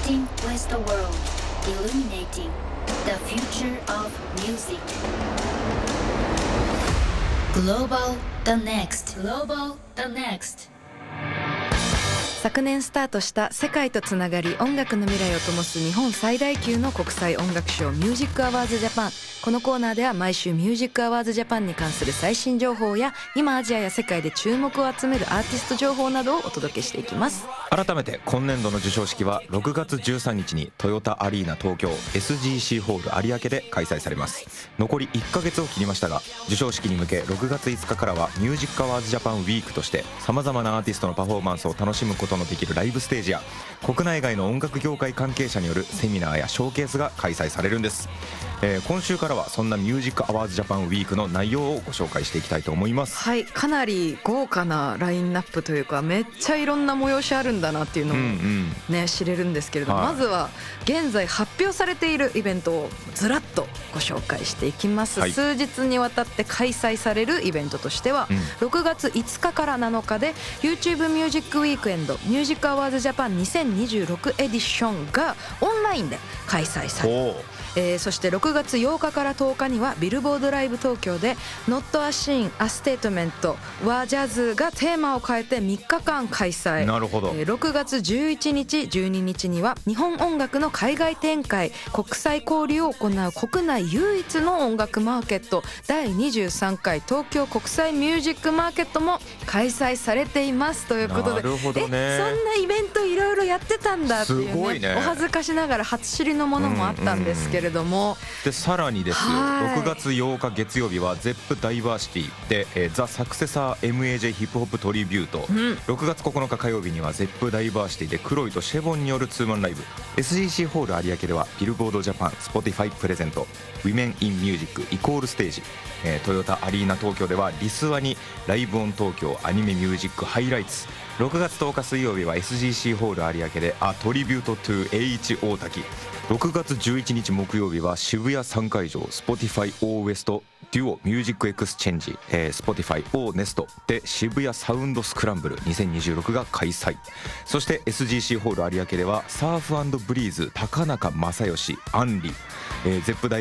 Connecting with the world, illuminating the future of music. Global the next. Global the next. 昨年スタートした世界とつながり音楽の未来を灯す日本最大級の国際音楽賞ミュージックアワーズジャパン。このコーナーでは毎週ミュージックアワーズジャパンに関する最新情報や今アジアや世界で注目を集めるアーティスト情報などをお届けしていきます。 改めて今年度の授賞式は6月13日にトヨタアリーナ東京 SGC ホール有明で開催されます。残り1ヶ月を切りましたが、授賞式に向け6月5日からはミュージックアワーズジャパンウィークとしてさまざまなアーティストのパフォーマンスを楽しむことのできるライブステージや国内外の音楽業界関係者によるセミナーやショーケースが開催されるんです。今週からはそんなミュージックアワーズジャパンウィークの内容をご紹介していきたいと思います。 はい、かなり豪華なラインナップというか、めっちゃいろんな催しあるんだなっていうのをね、知れるんですけれども、まずは現在発表されているイベントをずらっとご紹介していきます。数日にわたって開催されるイベントとしては、6月5日から7日で YouTube ミュージックウィークエンドミュージックアワーズジャパン2026エディションがオンラインで開催される。そして6月8日から10日にはビルボードライブ東京で Not a Scene, a Statement はジャズがテーマを変えて3日間開催。 なるほど。 6月11日12日には日本音楽の海外展開国際交流を行う国内唯一の音楽マーケット第23回東京国際ミュージックマーケットも開催されていますということで、 なるほどね、 そんなイベントいろいろやってたんだっていう、 すごいね、 お恥ずかしながら初知りのものもあったんですけれども、 でさらにですよ、6月8日月曜日は ZEP ダイバーシティで、ザ・サクセサー MAJ ヒップホップトリビュート、6月9日火曜日には ZEP ダイバーシティでクロイとシェボンによるツーマンライブ、 SGC ホール有明ではビルボードジャパン Spotify プレゼント Women in Music イコールステージ、トヨタアリーナ東京ではリスワにライブオン東京アニメミュージックハイライツ、6月10日水曜日は SGC ホール有明でA Tribute to H 大滝、6月11日木曜日は渋谷3会場 Spotify O West デュオミュージックエクスチェンジ、Spotify O Nest で渋谷サウンドスクランブル2026が開催。そして SGC ホール有明ではサーフ&ブリーズ高中正義アンリ、ZEP